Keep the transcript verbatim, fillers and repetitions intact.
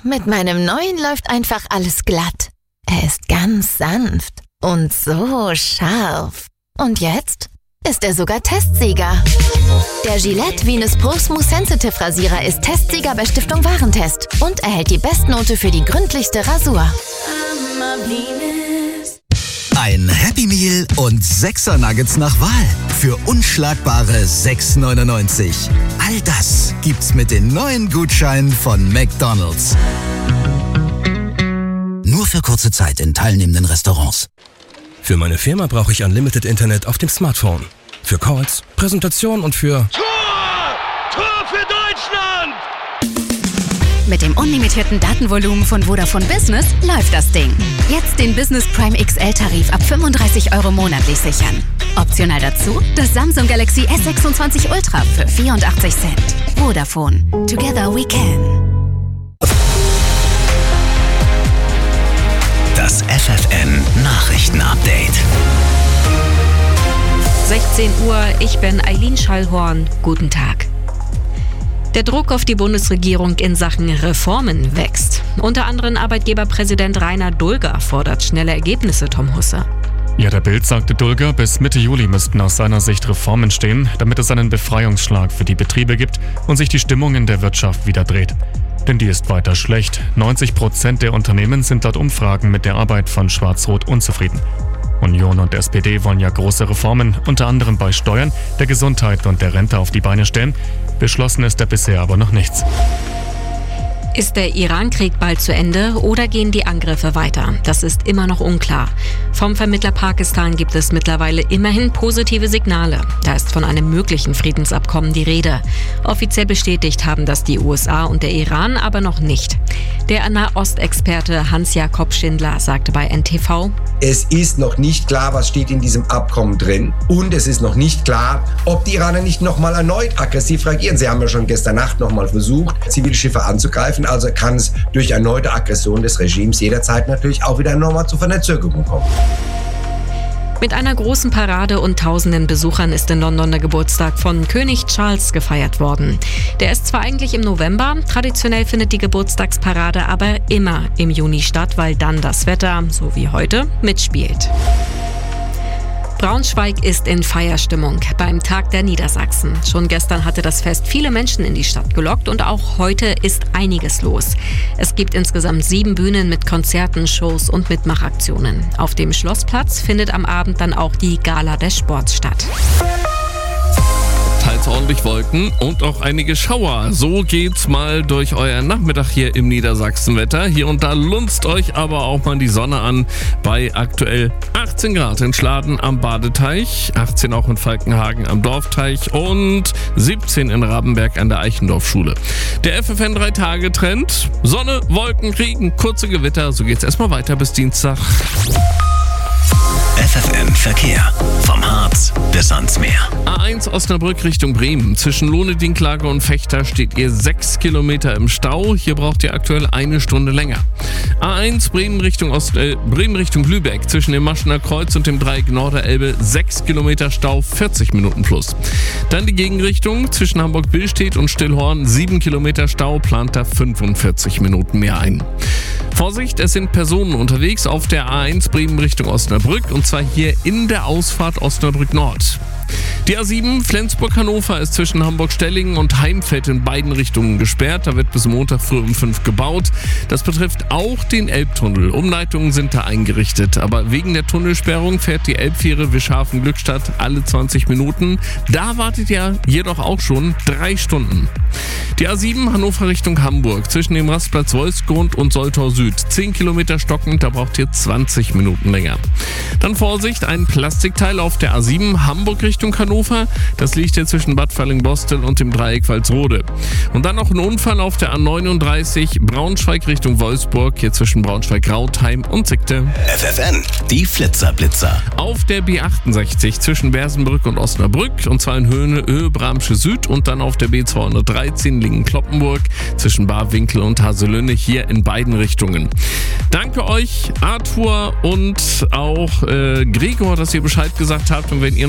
mit meinem neuen läuft einfach alles glatt. Er ist ganz sanft und so scharf. Und jetzt ist er sogar Testsieger. Der Gillette Venus Pro Smooth Sensitive Rasierer ist Testsieger bei Stiftung Warentest und erhält die Bestnote für die gründlichste Rasur. Ein Happy Meal und sechser Nuggets nach Wahl für unschlagbare sechs neunundneunzig. All das gibt's mit den neuen Gutscheinen von McDonald's. Nur für kurze Zeit in teilnehmenden Restaurants. Für meine Firma brauche ich Unlimited Internet auf dem Smartphone. Für Calls, Präsentationen und für... Tor! Tor für Deutschland! Mit dem unlimitierten Datenvolumen von Vodafone Business läuft das Ding. Jetzt den Business Prime X L-Tarif ab fünfunddreißig Euro monatlich sichern. Optional dazu das Samsung Galaxy S sechsundzwanzig Ultra für vierundachtzig Cent. Vodafone. Together we can. Das F F N Nachrichten-Update. sechzehn Uhr, ich bin Eileen Schallhorn. Guten Tag. Der Druck auf die Bundesregierung in Sachen Reformen wächst. Unter anderem Arbeitgeberpräsident Rainer Dulger fordert schnelle Ergebnisse, Tom Husse. Ja, der Bild sagte Dulger, bis Mitte Juli müssten aus seiner Sicht Reformen stehen, damit es einen Befreiungsschlag für die Betriebe gibt und sich die Stimmung in der Wirtschaft wieder dreht. Denn die ist weiter schlecht. neunzig Prozent der Unternehmen sind laut Umfragen mit der Arbeit von Schwarz-Rot unzufrieden. Union und S P D wollen ja große Reformen, unter anderem bei Steuern, der Gesundheit und der Rente auf die Beine stellen. Beschlossen ist da bisher aber noch nichts. Ist der Iran-Krieg bald zu Ende oder gehen die Angriffe weiter? Das ist immer noch unklar. Vom Vermittler Pakistan gibt es mittlerweile immerhin positive Signale. Da ist von einem möglichen Friedensabkommen die Rede. Offiziell bestätigt haben das die U S A und der Iran aber noch nicht. Der Nahostexperte Hans-Jakob Schindler sagte bei N T V: Es ist noch nicht klar, was steht in diesem Abkommen drin. Und es ist noch nicht klar, ob die Iraner nicht nochmal erneut aggressiv reagieren. Sie haben ja schon gestern Nacht nochmal versucht, Zivilschiffe anzugreifen. Also kann es durch erneute Aggression des Regimes jederzeit natürlich auch wieder nochmal zu Verzögerungen kommen. Mit einer großen Parade und tausenden Besuchern ist in London der Geburtstag von König Charles gefeiert worden. Der ist zwar eigentlich im November, traditionell findet die Geburtstagsparade aber immer im Juni statt, weil dann das Wetter, so wie heute, mitspielt. Braunschweig ist in Feierstimmung beim Tag der Niedersachsen. Schon gestern hatte das Fest viele Menschen in die Stadt gelockt und auch heute ist einiges los. Es gibt insgesamt sieben Bühnen mit Konzerten, Shows und Mitmachaktionen. Auf dem Schlossplatz findet am Abend dann auch die Gala des Sports statt. Teils ordentlich Wolken und auch einige Schauer. So geht's mal durch euren Nachmittag hier im Niedersachsenwetter. Hier und da lunzt euch aber auch mal die Sonne an bei aktuell achtzehn Grad in Schladen am Badeteich, achtzehn auch in Falkenhagen am Dorfteich und siebzehn in Rabenberg an der Eichendorfschule. Der F F N drei Tage Trend: Sonne, Wolken, Regen, kurze Gewitter. So geht's erstmal weiter bis Dienstag. F F N Verkehr. Vom Harz bis ans Meer. A eins Osnabrück Richtung Bremen. Zwischen Lohne, Dinklage und Vechta steht ihr sechs Kilometer im Stau. Hier braucht ihr aktuell eine Stunde länger. A eins Bremen Richtung, Ost, äh, Bremen Richtung Lübeck. Zwischen dem Maschener Kreuz und dem Dreieck Norderelbe sechs Kilometer Stau, vierzig Minuten plus. Dann die Gegenrichtung. Zwischen Hamburg-Billstedt und Stillhorn sieben Kilometer Stau, plant da fünfundvierzig Minuten mehr ein. Vorsicht, es sind Personen unterwegs auf der A eins Bremen Richtung Osnabrück und zwar hier in der Ausfahrt Osnabrück Nord. Die A sieben Flensburg-Hannover ist zwischen Hamburg-Stellingen und Heimfeld in beiden Richtungen gesperrt. Da wird bis Montag früh um fünf gebaut. Das betrifft auch den Elbtunnel. Umleitungen sind da eingerichtet. Aber wegen der Tunnelsperrung fährt die Elbfähre Wischhafen-Glückstadt alle zwanzig Minuten. Da wartet ja jedoch auch schon drei Stunden. Die A sieben Hannover Richtung Hamburg zwischen dem Rastplatz Wolfsgrund und Soltau Süd. zehn Kilometer stockend, da braucht ihr zwanzig Minuten länger. Dann Vorsicht, ein Plastikteil auf der A sieben Hamburg Richtung Hannover. Das liegt hier zwischen Bad Falling-Bostel und dem Dreieck Walsrode. Und dann noch ein Unfall auf der A neununddreißig Braunschweig Richtung Wolfsburg, hier zwischen Braunschweig-Rautheim und Zickte. F F N, die Flitzer-Blitzer. Auf der B achtundsechzig zwischen Bersenbrück und Osnabrück, und zwar in Höhe, Höhe Bramsche Süd, und dann auf der B zweihundertdreizehn Lingen-Kloppenburg zwischen Barwinkel und Haselünne, hier in beiden Richtungen. Danke euch, Arthur und auch äh, Gregor, dass ihr Bescheid gesagt habt, und wenn ihr